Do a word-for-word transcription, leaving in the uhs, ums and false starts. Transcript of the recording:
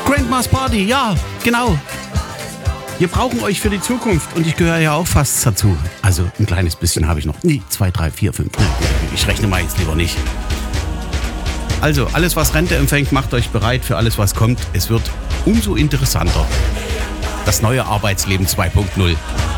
Grandma's Party, ja, genau. Wir brauchen euch für die Zukunft und ich gehöre ja auch fast dazu. Also ein kleines bisschen habe ich noch. Nee, zwei, drei, vier, fünf. Ich rechne mal jetzt lieber nicht. Also, alles, was Rente empfängt, macht euch bereit für alles, was kommt. Es wird umso interessanter. Das neue Arbeitsleben zwei Punkt null.